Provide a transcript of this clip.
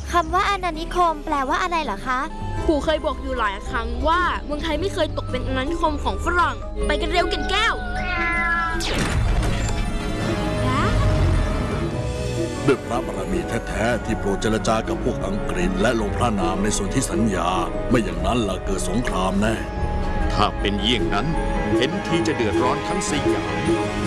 คำว่าอาณานิคมแปลว่าอะไรเหรอคะปู่เคยบอกอยู่หลายครั้งว่าเมืองไทยไม่เคยตกเป็นอาณานิคมของฝรั่งไปกันเร็วกันแก้วด้วยพระบารมีแท้ๆที่โปรดเจรจากับพวกอังกฤษและลงพระนามในส่วนที่สัญญาไม่อย่างนั้นล่ะเกิดสงครามแน่ถ้าเป็นเยี่ยงนั้นเห็นทีจะเดือดร้อนทั้ง4 อย่าง